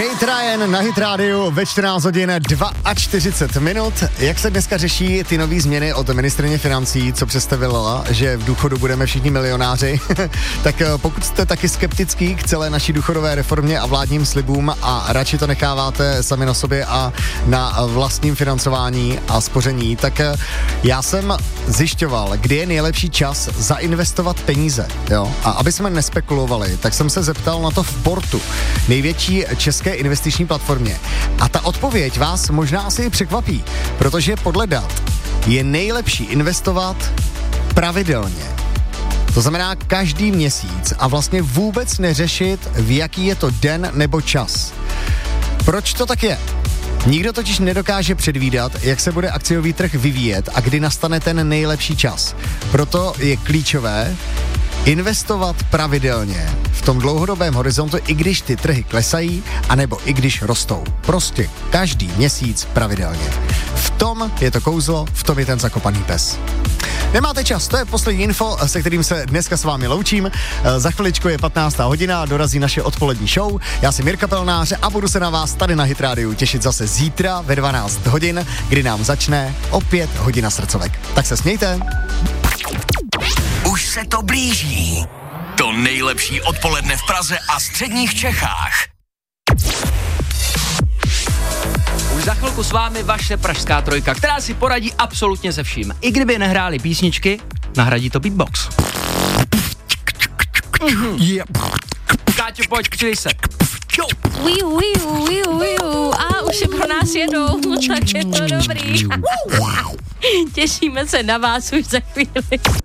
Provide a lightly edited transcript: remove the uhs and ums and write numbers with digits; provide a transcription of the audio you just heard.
Kate Ryan na Hit Radio ve 14 hodin 42 minut. Jak se dneska řeší ty nový změny od ministryně financí, co představila, že v důchodu budeme všichni milionáři, tak pokud jste taky skeptický k celé naší důchodové reformě a vládním slibům a radši to necháváte sami na sobě a na vlastním financování a spoření, tak já jsem zjišťoval, kdy je nejlepší čas zainvestovat peníze, jo? A aby jsme nespekulovali, tak jsem se zeptal na to v Portu, největší české investiční platformě. A ta odpověď vás možná asi překvapí, protože podle dat je nejlepší investovat pravidelně. To znamená každý měsíc a vlastně vůbec neřešit, v jaký je to den nebo čas. Proč to tak je? Nikdo totiž nedokáže předvídat, jak se bude akciový trh vyvíjet a kdy nastane ten nejlepší čas. Proto je klíčové investovat pravidelně v tom dlouhodobém horizontu, i když ty trhy klesají, anebo i když rostou. Prostě každý měsíc pravidelně. V tom je to kouzlo, v tom je ten zakopaný pes. Nemáte čas, to je poslední info, se kterým se dneska s vámi loučím. Za chviličku je 15. hodina, dorazí naše odpolední show. Já jsem Jirka Pelnář a budu se na vás tady na Hit Radio těšit zase zítra ve 12 hodin, kdy nám začne opět hodina srdcovek. Tak se smějte. Už se to blíží. To nejlepší odpoledne v Praze a středních Čechách. Už za chvilku s vámi vaše pražská trojka, která si poradí absolutně se vším. I kdyby nehráli písničky, nahradí to beatbox. Káťo, pojď, přidej se. A už je pro nás jedou, tak je to dobrý. Těšíme se na vás už za chvíli.